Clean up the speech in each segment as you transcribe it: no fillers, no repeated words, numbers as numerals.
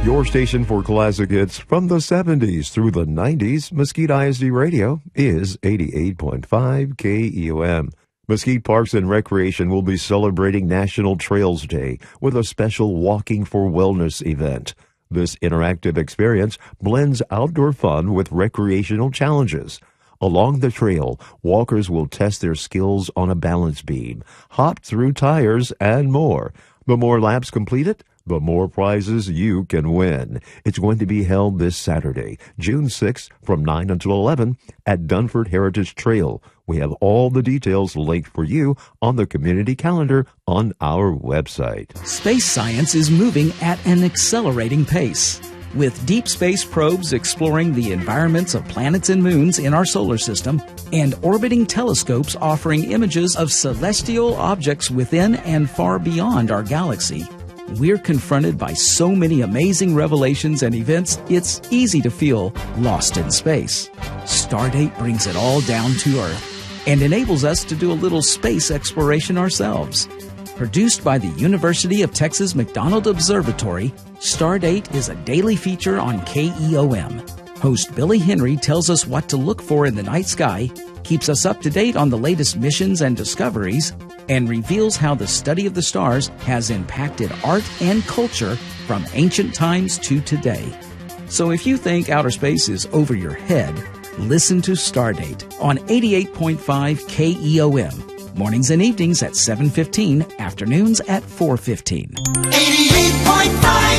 Your station for classic hits from the 70s through the 90s, Mesquite ISD Radio is 88.5 KEOM. Mesquite Parks and Recreation will be celebrating National Trails Day with a special Walking for Wellness event. This interactive experience blends outdoor fun with recreational challenges. Along the trail, walkers will test their skills on a balance beam, hop through tires, and more. The more laps completed, the more prizes you can win. It's going to be held this Saturday, June 6th, from 9 until 11 at Dunford Heritage Trail. We have all the details linked for you on the community calendar on our website. Space science is moving at an accelerating pace. With deep space probes exploring the environments of planets and moons in our solar system, and orbiting telescopes offering images of celestial objects within and far beyond our galaxy, we're confronted by so many amazing revelations and events, it's easy to feel lost in space. Stardate brings it all down to Earth and enables us to do a little space exploration ourselves. Produced by the University of Texas McDonald Observatory, Stardate is a daily feature on KEOM. Host Billy Henry tells us what to look for in the night sky, keeps us up to date on the latest missions and discoveries, and reveals how the study of the stars has impacted art and culture from ancient times to today. So if you think outer space is over your head, listen to Stardate on 88.5 KEOM. Mornings and evenings at 7:15, afternoons at 4:15. 88.5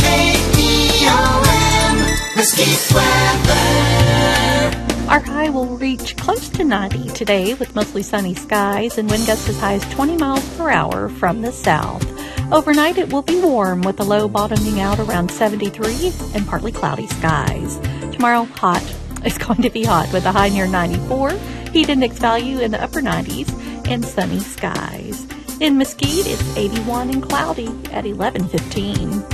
KEOM, Mesquite weather. Our high will reach close to 90 today with mostly sunny skies and wind gusts as high as 20 miles per hour from the south. Overnight it will be warm with the low bottoming out around 73 and partly cloudy skies. Tomorrow hot. It's going to be hot with a high near 94, heat index value in the upper 90s, and sunny skies. In Mesquite, it's 81 and cloudy at 11:15.